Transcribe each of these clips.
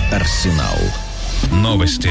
Арсенал. Новости.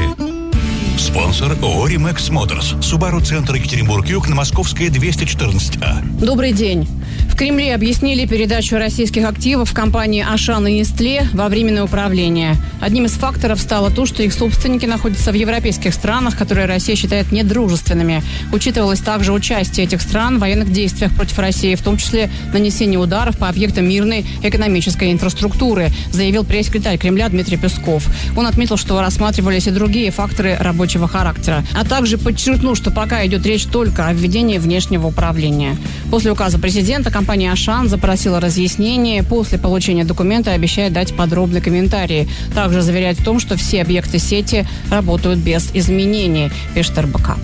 Спонсор ООО «Римэкс Моторс». Субару-центр Екатеринбург-Юг на Московская, 214А. Добрый день. В Кремле объяснили передачу российских активов компании «Ашан» и «Нестле» во временное управление. Одним из факторов стало то, что их собственники находятся в европейских странах, которые Россия считает недружественными. Учитывалось также участие этих стран в военных действиях против России, в том числе нанесение ударов по объектам мирной экономической инфраструктуры, заявил пресс-секретарь Кремля Дмитрий Песков. Он отметил, что рассматривались и другие факторы рабочего характера, а также подчеркнул, что пока идет речь только о введении внешнего управления. После указа президента компания «Ашан» запросила разъяснение. После получения документа обещает дать подробный комментарий. Также заверяет в том, что все объекты сети работают без изменений, пишет РБК.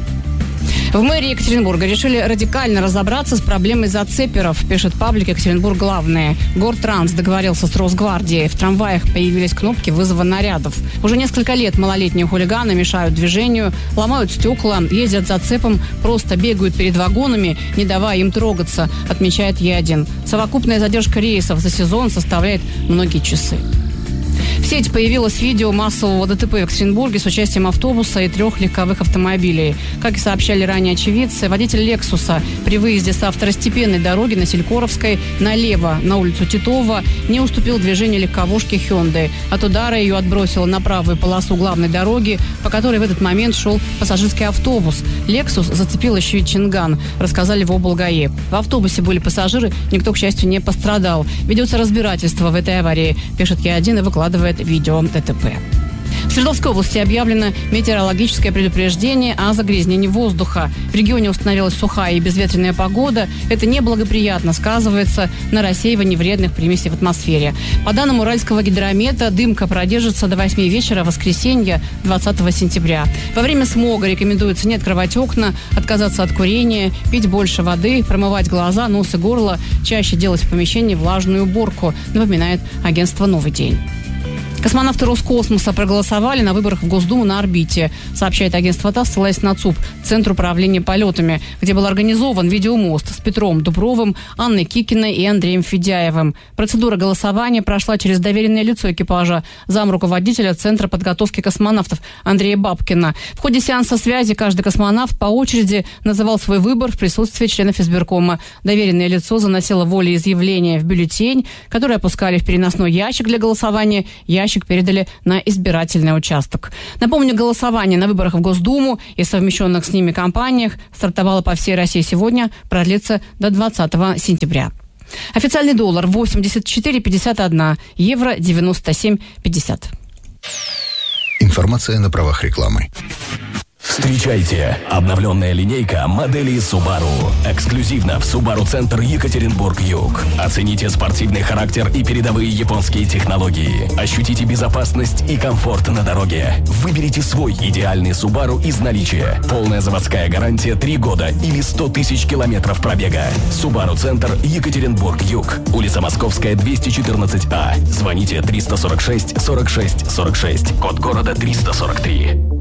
В мэрии Екатеринбурга решили радикально разобраться с проблемой зацеперов, пишет паблик «Екатеринбург главное». Гортранс договорился с Росгвардией. В трамваях появились кнопки вызова нарядов. Уже несколько лет малолетние хулиганы мешают движению, ломают стекла, ездят зацепом, просто бегают перед вагонами, не давая им трогаться, отмечает Е1. Совокупная задержка рейсов за сезон составляет многие часы. В сети появилось видео массового ДТП в Екатеринбурге с участием автобуса и 3 легковых автомобилей. Как и сообщали ранее очевидцы, водитель «Лексуса» при выезде со второстепенной дороги на Селькоровской налево на улицу Титова не уступил движению легковушки «Хёндай». От удара ее отбросило на правую полосу главной дороги, по которой в этот момент шел пассажирский автобус. «Лексус» зацепил еще и «Чинган», рассказали в облгае. В автобусе были пассажиры, никто, к счастью, не пострадал. Ведется разбирательство в этой аварии, пишет Е1 и выкладывает видео ДТП. В Свердловской области объявлено метеорологическое предупреждение о загрязнении воздуха. В регионе установилась сухая и безветренная погода. Это неблагоприятно сказывается на рассеивании вредных примесей в атмосфере. По данным Уральского гидромета, дымка продержится до 8 вечера воскресенья 20 сентября. Во время смога рекомендуется не открывать окна, отказаться от курения, пить больше воды, промывать глаза, нос и горло, чаще делать в помещении влажную уборку, напоминает агентство «Новый день». Космонавты Роскосмоса проголосовали на выборах в Госдуму на орбите, сообщает агентство ТАСС, ссылаясь на ЦУП, Центр управления полетами, где был организован видеомост с Петром Дубровым, Анной Кикиной и Андреем Федяевым. Процедура голосования прошла через доверенное лицо экипажа, замруководителя Центра подготовки космонавтов Андрея Бабкина. В ходе сеанса связи каждый космонавт по очереди называл свой выбор в присутствии членов избиркома. Доверенное лицо заносило волеизъявление в бюллетень, который опускали в переносной ящик для голосования. Ящик передали на избирательный участок. Напомню, голосование на выборах в Госдуму и совмещенных с ними кампаниях стартовало по всей России сегодня, продлится до 20 сентября. Официальный доллар 84,51, евро 97,50. Информация на правах рекламы. Встречайте! Обновленная линейка моделей Subaru. Эксклюзивно в Subaru-центр Екатеринбург-Юг. Оцените спортивный характер и передовые японские технологии. Ощутите безопасность и комфорт на дороге. Выберите свой идеальный Subaru из наличия. Полная заводская гарантия 3 года или 100 тысяч километров пробега. Subaru-центр Екатеринбург-Юг. Улица Московская, 214А. Звоните 346 46 46. Код города 343.